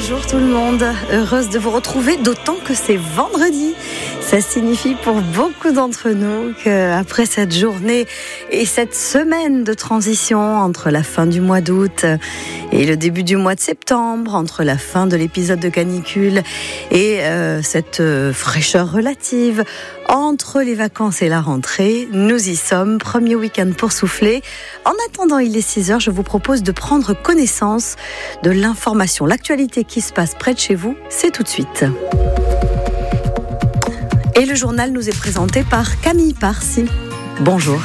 Bonjour tout le monde, heureuse de vous retrouver, d'autant que c'est vendredi. Ça signifie pour beaucoup d'entre nous qu'après cette journée et cette semaine de transition entre la fin du mois d'août et le début du mois de septembre, entre la fin de l'épisode de canicule et cette fraîcheur relative, entre les vacances et la rentrée, nous y sommes, premier week-end pour souffler. En attendant, il est 6h, je vous propose de prendre connaissance de l'information, l'actualité qui se passe près de chez vous, c'est tout de suite. Et le journal nous est présenté par Camille Parsi. Bonjour.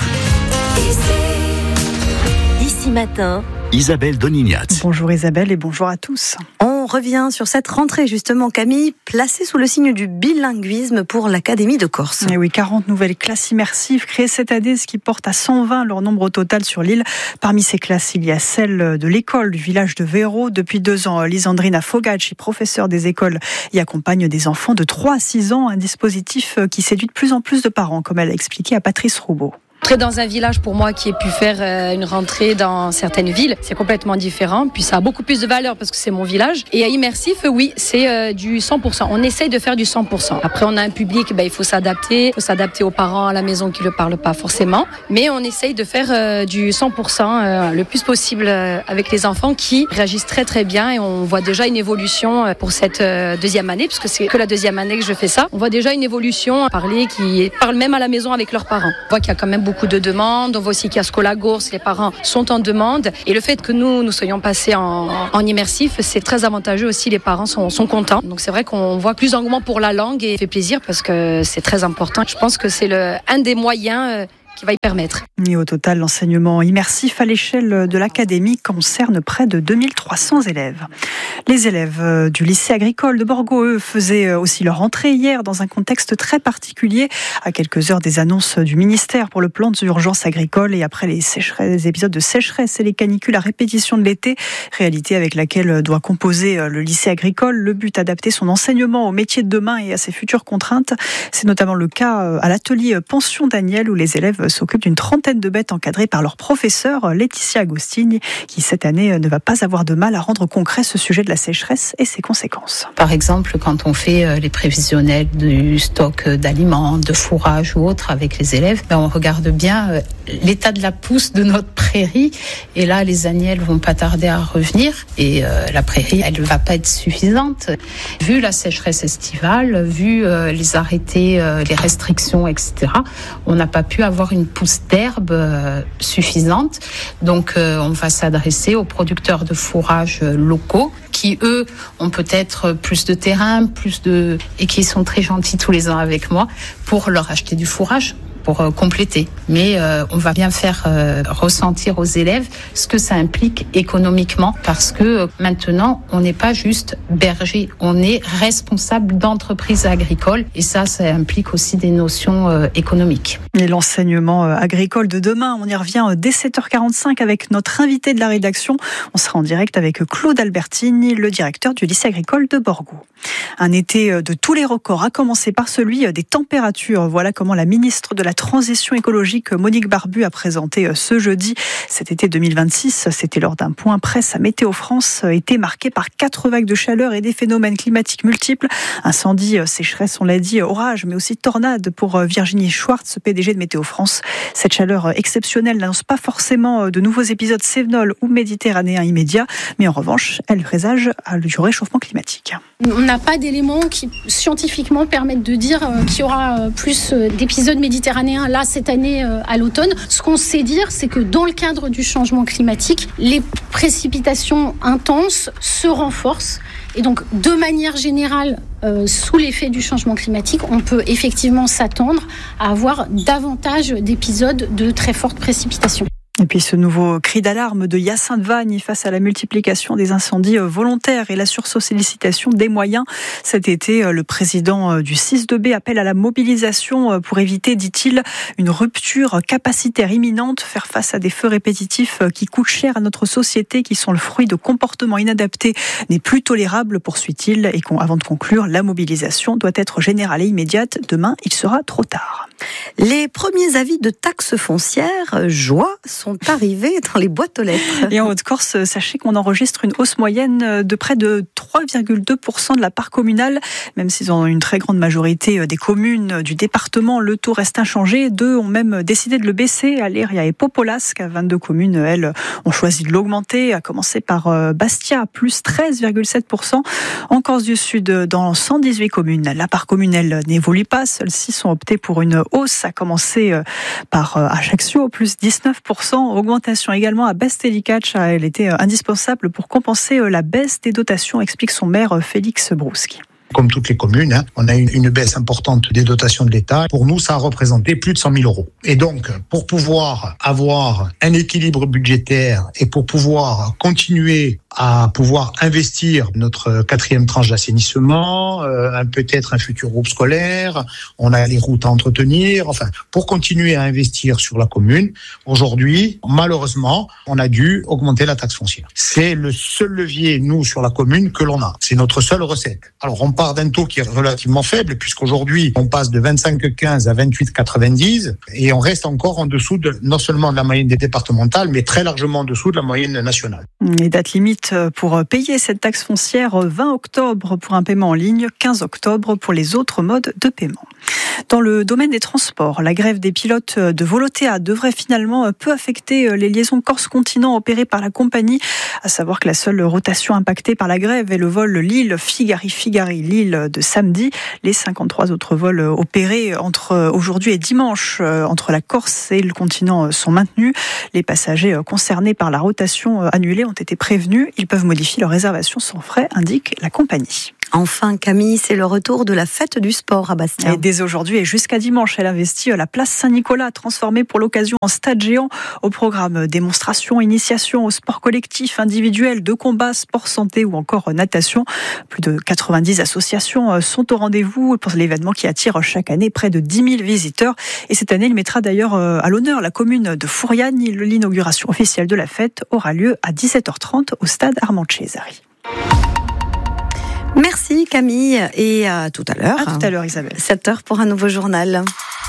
Ici matin, Isabelle Donignat. Bonjour Isabelle et bonjour à tous. On revient sur cette rentrée justement, Camille, placée sous le signe du bilinguisme pour l'Académie de Corse. Et oui, 40 nouvelles classes immersives créées cette année, ce qui porte à 120 leur nombre au total sur l'île. Parmi ces classes, il y a celle de l'école du village de Véro. Depuis 2 ans, Lisandrina Fogacci, professeure des écoles, y accompagne des enfants de 3 à 6 ans, un dispositif qui séduit de plus en plus de parents, comme elle a expliqué à Patrice Roubaud. Entrer dans un village, pour moi, qui ai pu faire une rentrée dans certaines villes, c'est complètement différent. Puis ça a beaucoup plus de valeur parce que c'est mon village. Et à immersif, oui, c'est du 100%. On essaye de faire du 100%. Après, on a un public, il faut s'adapter. Il faut s'adapter aux parents à la maison qui ne le parlent pas forcément. Mais on essaye de faire du 100% le plus possible avec les enfants qui réagissent très très bien. Et on voit déjà une évolution pour cette deuxième année, puisque c'est que la deuxième année que je fais ça. On voit déjà une évolution, qui parlent même à la maison avec leurs parents. On voit qu'il y a quand même beaucoup de demandes. On voit aussi qu'à Scolagours, les parents sont en demande. Et le fait que nous soyons passés en immersif, c'est très avantageux aussi. Les parents sont contents. Donc c'est vrai qu'on voit plus d'engouement pour la langue et ça fait plaisir parce que c'est très important. Je pense que c'est un des moyens qui va y permettre. Et au total, l'enseignement immersif à l'échelle de l'académie concerne près de 2300 élèves. Les élèves du lycée agricole de Borgo, eux, faisaient aussi leur entrée hier dans un contexte très particulier, à quelques heures des annonces du ministère pour le plan d'urgence agricole et après les épisodes de sécheresse et les canicules à répétition de l'été, réalité avec laquelle doit composer le lycée agricole. Le but, adapter son enseignement aux métiers de demain et à ses futures contraintes. C'est notamment le cas à l'atelier Pension Daniel où les élèves s'occupe d'une trentaine de bêtes encadrées par leur professeur Laetitia Agostini, qui cette année ne va pas avoir de mal à rendre concret ce sujet de la sécheresse et ses conséquences. Par exemple, quand on fait les prévisionnels du stock d'aliments, de fourrage ou autre avec les élèves, on regarde bien l'état de la pousse de notre prairie. Et là, les agnelles vont pas tarder à revenir. Et la prairie, elle ne va pas être suffisante. Vu la sécheresse estivale, vu les arrêtés, les restrictions, etc., on n'a pas pu avoir une pousse d'herbe suffisante. Donc, on va s'adresser aux producteurs de fourrage locaux qui, eux, ont peut-être plus de terrain, et qui sont très gentils tous les ans avec moi pour leur acheter du fourrage, pour compléter. Mais on va bien faire ressentir aux élèves ce que ça implique économiquement, parce que maintenant, on n'est pas juste berger, on est responsable d'entreprises agricoles, et ça implique aussi des notions économiques. Et l'enseignement agricole de demain, on y revient dès 7h45 avec notre invité de la rédaction. On sera en direct avec Claude Albertini, le directeur du lycée agricole de Borgo. Un été de tous les records, à commencer par celui des températures. Voilà comment la ministre de la Transition écologique, Monique Barbu, a présenté ce jeudi cet été 2026. C'était lors d'un point presse à Météo France, été marqué par 4 vagues de chaleur et des phénomènes climatiques multiples. Incendie, sécheresse, on l'a dit, orage, mais aussi tornade pour Virginie Schwartz, PDG de Météo France. Cette chaleur exceptionnelle n'annonce pas forcément de nouveaux épisodes cévenols ou méditerranéens immédiats, mais en revanche, elle présage du réchauffement climatique. On n'a pas d'éléments qui scientifiquement permettent de dire qu'il y aura plus d'épisodes méditerranéens là cette année à l'automne. Ce qu'on sait dire, c'est que dans le cadre du changement climatique, les précipitations intenses se renforcent. Et donc, de manière générale, sous l'effet du changement climatique, on peut effectivement s'attendre à avoir davantage d'épisodes de très fortes précipitations. Et puis ce nouveau cri d'alarme de Hyacinthe Vagne face à la multiplication des incendies volontaires et la sursollicitation des moyens. Cet été, le président du 6-2B appelle à la mobilisation pour éviter, dit-il, une rupture capacitaire imminente, faire face à des feux répétitifs qui coûtent cher à notre société, qui sont le fruit de comportements inadaptés, n'est plus tolérable, poursuit-il. Et avant de conclure, la mobilisation doit être générale et immédiate. Demain, il sera trop tard. Les premiers avis de taxes foncières, joie, sont arrivés dans les boîtes aux lettres. Et en Haute-Corse, sachez qu'on enregistre une hausse moyenne de près de 3,2% de la part communale. Même s'ils ont une très grande majorité des communes du département, le taux reste inchangé. 2 ont même décidé de le baisser. Aléria et Popolasque, 22 communes, elles, ont choisi de l'augmenter, à commencer par Bastia, plus 13,7%. En Corse du Sud, dans 118 communes, la part communale n'évolue pas. Seules 6 ont opté pour une hausse, à commencer par Ajaccio, plus 19%. Augmentation également à Bastelicac. Elle était indispensable pour compenser la baisse des dotations, explique son maire Félix Brouski. Comme toutes les communes, on a une baisse importante des dotations de l'État. Pour nous, ça a représenté plus de 100 000 euros. Et donc, pour pouvoir avoir un équilibre budgétaire et pour pouvoir continuer à pouvoir investir notre 4e tranche d'assainissement, peut-être un futur groupe scolaire, on a les routes à entretenir, enfin, pour continuer à investir sur la commune, aujourd'hui, malheureusement, on a dû augmenter la taxe foncière. C'est le seul levier, nous, sur la commune, que l'on a. C'est notre seule recette. Alors, on part d'un taux qui est relativement faible, puisqu'aujourd'hui, on passe de 25,15 à 28,90, et on reste encore en dessous non seulement de la moyenne des départementales, mais très largement en dessous de la moyenne nationale. Les dates limites pour payer cette taxe foncière, 20 octobre pour un paiement en ligne, 15 octobre pour les autres modes de paiement. Dans le domaine des transports, la grève des pilotes de Volotea devrait finalement peu affecter les liaisons Corse-Continent opérées par la compagnie, à savoir que la seule rotation impactée par la grève est le vol Lille-Figari-Lille de samedi. Les 53 autres vols opérés entre aujourd'hui et dimanche entre la Corse et le continent sont maintenus. Les passagers concernés par la rotation annulée ont été prévenus. Ils peuvent modifier leur réservation sans frais, indique la compagnie. Enfin, Camille, c'est le retour de la fête du sport à Bastia. Et dès aujourd'hui et jusqu'à dimanche, elle investit la place Saint-Nicolas, transformée pour l'occasion en stade géant. Au programme démonstration, initiation au sport collectif, individuel, de combat, sport santé ou encore natation. Plus de 90 associations sont au rendez-vous pour l'événement qui attire chaque année près de 10 000 visiteurs. Et cette année, il mettra d'ailleurs à l'honneur la commune de Fouriane. L'inauguration officielle de la fête aura lieu à 17h30 au stade Armand Cesari. Merci Camille et à tout à l'heure. À tout à l'heure Isabelle. 7h pour un nouveau journal.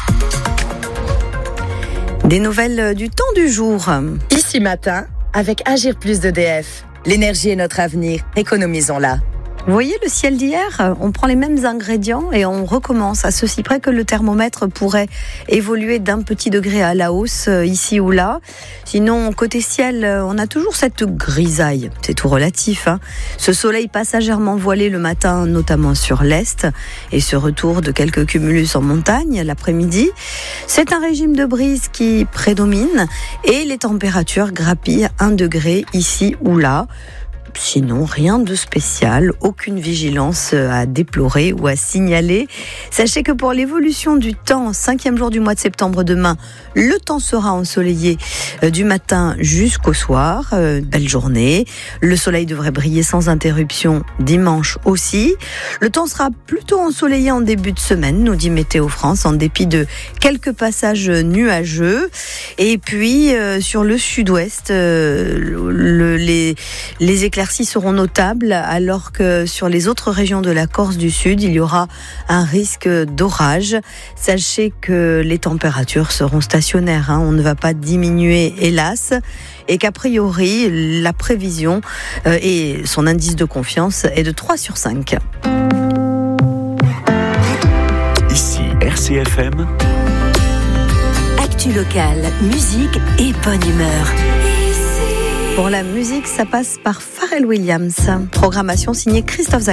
Des nouvelles du temps du jour. Ici matin, avec Agir Plus d'EDF. L'énergie est notre avenir, économisons-la. Vous voyez le ciel d'hier, on prend les mêmes ingrédients et on recommence, à ceci près que le thermomètre pourrait évoluer d'un petit degré à la hausse ici ou là. Sinon, côté ciel, on a toujours cette grisaille, c'est tout relatif. Ce soleil passagèrement voilé le matin, notamment sur l'est, et ce retour de quelques cumulus en montagne l'après-midi. C'est un régime de brise qui prédomine et les températures grappillent 1 degré ici ou là. Sinon, rien de spécial, aucune vigilance à déplorer ou à signaler. Sachez que pour l'évolution du temps, 5e jour du mois de septembre demain, le temps sera ensoleillé du matin jusqu'au soir. Belle journée. Le soleil devrait briller sans interruption dimanche aussi. Le temps sera plutôt ensoleillé en début de semaine, nous dit Météo France, en dépit de quelques passages nuageux. Et puis, sur le sud-ouest, les éclaircies seront notables, alors que sur les autres régions de la Corse du Sud, il y aura un risque d'orage. Sachez que les températures seront stationnaires, on ne va pas diminuer, hélas, et qu'a priori, la prévision et son indice de confiance est de 3 sur 5. Ici RCFM. Actu locale, musique et bonne humeur. Pour la musique, ça passe par Pharrell Williams. Programmation signée Christophe Zach.